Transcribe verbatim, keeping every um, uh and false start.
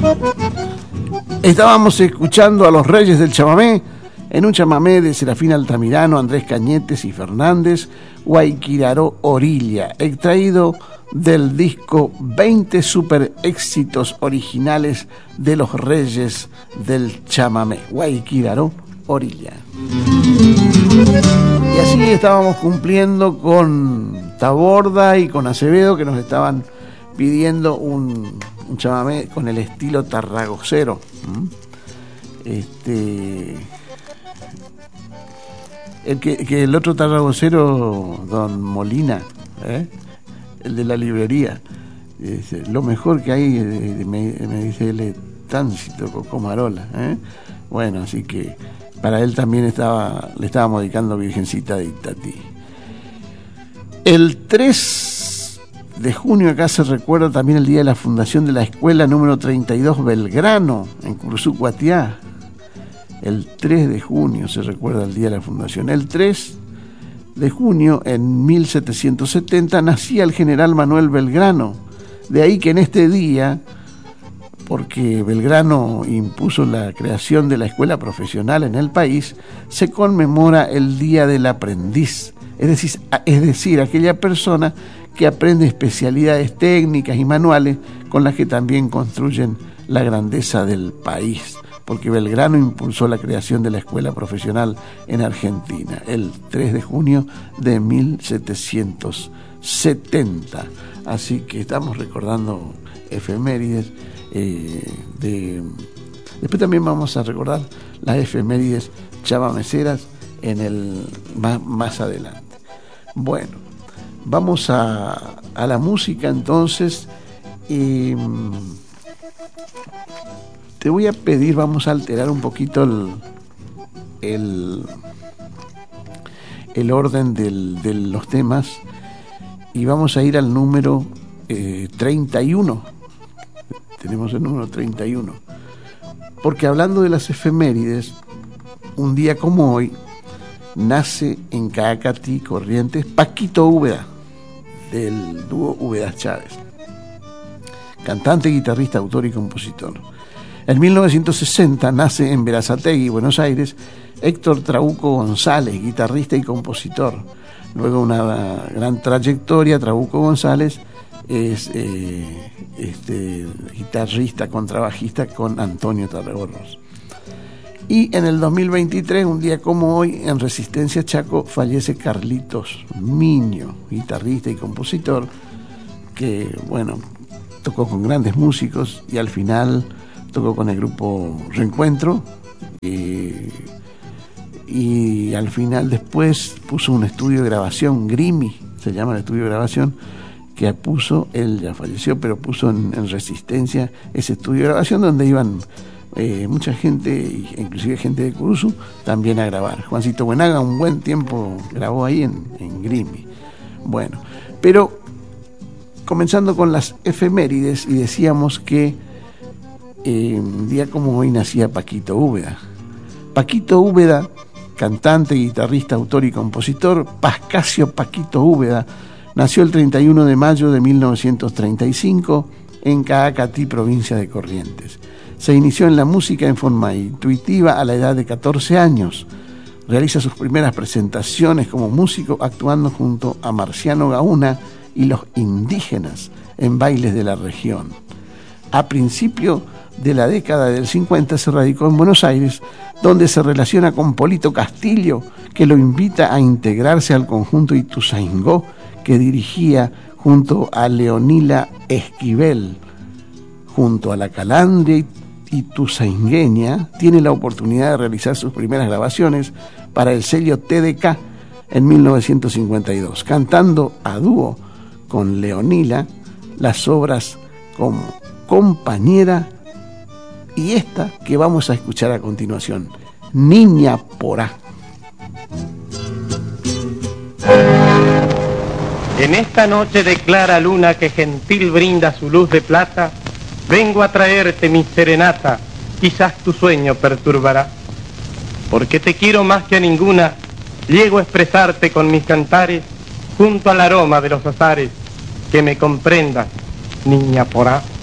Estábamos escuchando a los Reyes del Chamamé, en un chamamé de Serafín Altamirano, Andrés Cañetes y Fernández, Guayquiraró Orilla, extraído del disco veinte super éxitos originales de los Reyes del Chamamé, Guayquiraró Orilla. Y así estábamos cumpliendo con Taborda y con Acevedo, que nos estaban pidiendo un, un chamamé con el estilo tarragocero. Este, el que, que el otro tarragocero, don Molina, ¿eh? El de la librería, dice, lo mejor que hay, me, me dice él, Táncito Cocomarola, ¿eh? Bueno, así que para él también estaba, le estábamos dedicando Virgencita de Itatí. El tres de junio acá se recuerda también el día de la fundación de la escuela número treinta y dos Belgrano, en Curzú, Cuatiá. El tres de junio se recuerda el día de la fundación. El tres de junio, en mil setecientos setenta, nacía el general Manuel Belgrano. De ahí que en este día, porque Belgrano impuso la creación de la escuela profesional en el país, se conmemora el Día del Aprendiz, es decir, es decir, aquella persona que aprende especialidades técnicas y manuales con las que también construyen la grandeza del país, porque Belgrano impulsó la creación de la escuela profesional en Argentina, el tres de junio de mil setecientos setenta. Así que estamos recordando efemérides. Eh, de... Después también vamos a recordar las efemérides chamameceras en el más, más adelante. Bueno, vamos a, a la música entonces. Y te voy a pedir, vamos a alterar un poquito el el, el orden del, de los temas y vamos a ir al número eh, treinta y uno. Tenemos el número treinta y uno, porque hablando de las efemérides, un día como hoy nace en Caacatí, Corrientes, Paquito Úbeda, del dúo Úbeda Chávez, cantante, guitarrista, autor y compositor. En mil novecientos sesenta nace en Berazategui, Buenos Aires, Héctor Trabuco González, guitarrista y compositor. Luego una gran trayectoria, Trabuco González es eh, este, guitarrista, contrabajista con Antonio Tarragorros. Y en el dos mil veintitrés, un día como hoy, en Resistencia Chaco, fallece Carlitos Miño, guitarrista y compositor, que, bueno, tocó con grandes músicos y al final tocó con el grupo Reencuentro, eh, y al final después puso un estudio de grabación, Grimi, se llama el estudio de grabación, que puso, él ya falleció, pero puso en, en Resistencia ese estudio de grabación donde iban eh, mucha gente, inclusive gente de Curzú, también a grabar. Juancito Buenaga un buen tiempo grabó ahí en, en Grimi. Bueno, pero comenzando con las efemérides, y decíamos que eh, un día como hoy nacía Paquito Úbeda. Paquito Úbeda, cantante, guitarrista, autor y compositor, Pascasio Paquito Úbeda, nació el treinta y uno de mayo de mil novecientos treinta y cinco en Caacatí, provincia de Corrientes. Se inició en la música en forma intuitiva a la edad de catorce años. Realiza sus primeras presentaciones como músico actuando junto a Marciano Gauna y los Indígenas en bailes de la región. A principio de la década del cincuenta se radicó en Buenos Aires, donde se relaciona con Polito Castillo, que lo invita a integrarse al conjunto Ituzaingó, que dirigía junto a Leonila Esquivel. Junto a la Calandria ituzaingueña, tiene la oportunidad de realizar sus primeras grabaciones para el sello T D K en mil novecientos cincuenta y dos, cantando a dúo con Leonila las obras como Compañera y esta que vamos a escuchar a continuación, Niña Porá. En esta noche de clara luna que gentil brinda su luz de plata, vengo a traerte mi serenata, quizás tu sueño perturbará. Porque te quiero más que a ninguna, llego a expresarte con mis cantares, junto al aroma de los azares, que me comprendas, niña porá.